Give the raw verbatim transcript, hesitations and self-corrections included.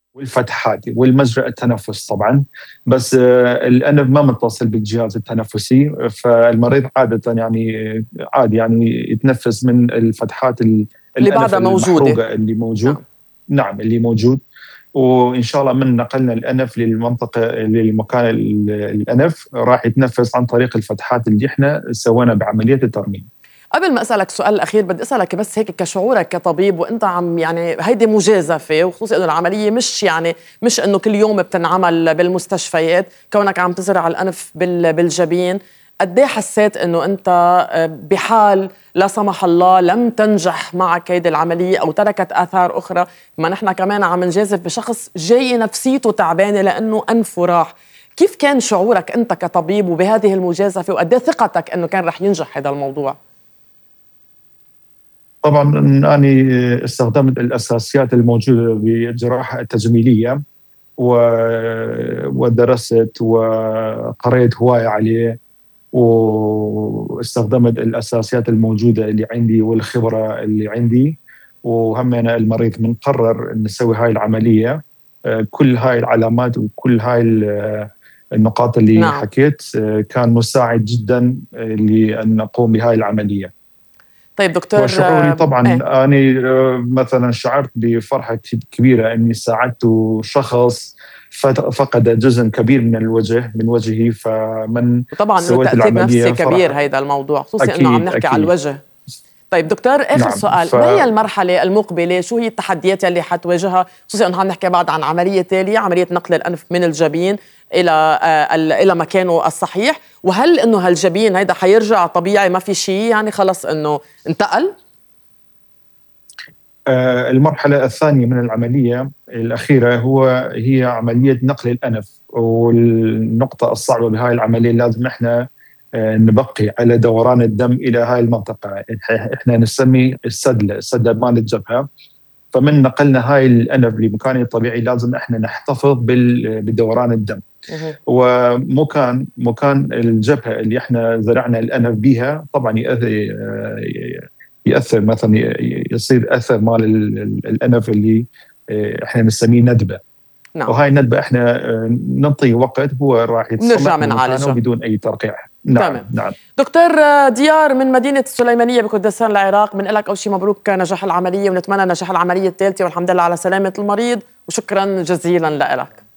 والفتحات والمجرى التنفس طبعا. بس آه، الأنف ما متصل بالجهاز التنفسي، فالمريض عادة يعني عادي يعني يتنفس من الفتحات ال- اللي الأنف بعدها موجودة. المحروقة اللي موجود. نعم. نعم اللي موجود. وإن شاء الله من نقلنا الأنف للمنطقة للمكان ال- الأنف راح يتنفس عن طريق الفتحات اللي احنا سوينا بعملية الترميم. قبل ما اسالك السؤال الاخير بدي اسالك بس هيك كشعورك كطبيب وانت عم يعني هيدي مجازفه، وخصوصا انه العمليه مش يعني مش انه كل يوم بتنعمل بالمستشفيات، كونك عم تزرع الانف بال- بالجبين، قد ايه حسيت انه انت آه، بحال لا سمح الله لم تنجح معك هيدي العمليه او تركت اثار اخرى؟ ما نحن كمان عم نجازف بشخص جاي نفسيته تعبانه لانه انفه راح. كيف كان شعورك انت كطبيب وبهذه المجازفه، وقد ايه ثقتك انه كان رح ينجح هذا الموضوع؟ طبعا أنا استخدمت الأساسيات الموجودة بالجراحة التجميلية، و- ودرست وقرأت هواية عليه، واستخدمت الأساسيات الموجودة اللي عندي والخبرة اللي عندي. وهم أنا المريض من قرر أن نسوي هاي العملية، آه، كل هاي العلامات وكل هاي ال- النقاط اللي نعم. حكيت آه، كان مساعد جدا آه، لأن نقوم بهاي العملية. طيب دكتور وشعوري آه، طبعا ايه أنا آه، مثلا شعرت بفرحة كبيرة أني ساعدت شخص فت- فقد جزء كبير من الوجه من وجهه، فمن وطبعا له سويت تأثير نفسي العملية كبير فرح. هيدا الموضوع، خصوصي انه عم أكيد نحكي على أكيد. الوجه. طيب دكتور اخر نعم. سؤال، ف ما هي المرحلة المقبلة؟ شو هي التحديات يلي حتواجهها، خصوصي انه عم نحكي بعد عن عملية تالية، عملية نقل الانف من الجبين الى آه ال- الى مكانه الصحيح؟ وهل انه هالجبين هيدا حيرجع طبيعي ما في شيء يعني خلص انه انتقل؟ آه، المرحلة الثانية من العملية الأخيرة هو هي عملية نقل الأنف. والنقطة الصعبة بهاي العملية لازم إحنا آه، نبقي على دوران الدم إلى هاي المنطقة، إحنا نسمي السدلة السدلة مال الجبهة. فمن نقلنا هاي الأنف لمكانه الطبيعي لازم إحنا نحتفظ بال- بدوران الدم. مهم. ومكان مكان الجبهة اللي إحنا زرعنا الأنف بها طبعا يأذي آه، يأثر مثلا يصير أثر مال ال- الأنف اللي آه، إحنا نسميه ندبة. نعم. وهاي الندبة إحنا آه، ننطي وقت هو راح بنرجع يتصلح بمكانه بنعالجها. بدون أي ترقيع. نعم تمام. نعم. دكتور ديار من مدينة السليمانية بكردستان العراق، بنقول لك أول شيء مبروك نجاح العملية، ونتمنى نجاح العملية الثالثة، والحمد لله على سلامة المريض، وشكرا جزيلا لك.